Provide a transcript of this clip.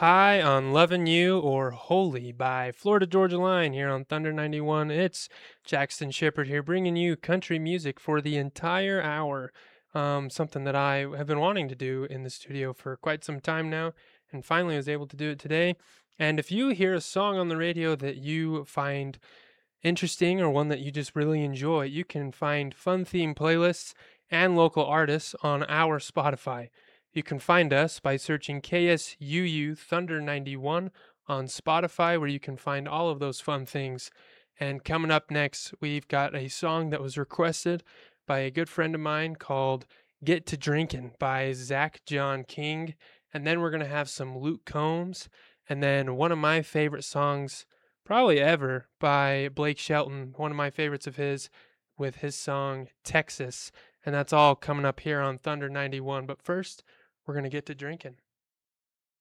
High on Lovin' You or Holy by Florida Georgia Line here on Thunder 91. It's Jackson Shepard here bringing you country music for the entire hour. Something that I have been wanting to do in the studio for quite some time now and finally was able to do it today. And if you hear a song on the radio that you find interesting or one that you just really enjoy, you can find fun theme playlists and local artists on our Spotify. You can find us by searching KSUU Thunder 91 on Spotify, where you can find all of those fun things. And coming up next, we've got a song that was requested by a good friend of mine called Get to Drinkin' by Zach John King. And then we're going to have some Luke Combs. And then one of my favorite songs probably ever by Blake Shelton, one of my favorites of his, with his song Texas. And that's all coming up here on Thunder 91. But first, we're going to get to drinking.